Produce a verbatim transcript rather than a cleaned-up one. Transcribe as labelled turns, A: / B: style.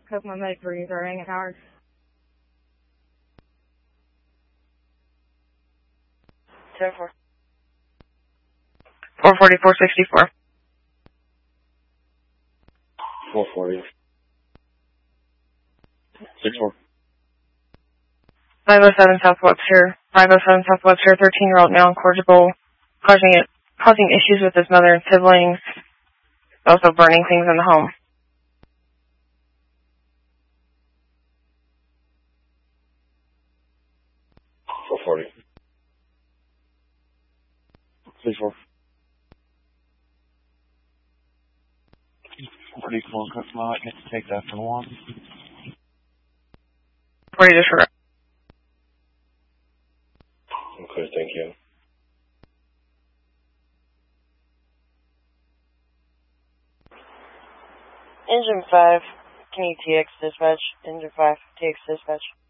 A: Kokomo Medic for user ring at Howard.
B: ten four.
C: four forty, four sixty-four.
D: four forty. six four.
C: five oh seven South Webster. five oh seven South Webster, thirteen-year-old male incorrigible, causing it, causing issues with his mother and siblings, also burning things in the home.
D: four forty. six four.
E: forty, come on, Cook, I get to take that for one.
C: forty disregard.
D: Okay, thank you.
B: Engine five, can you T X dispatch? Engine five, T X dispatch.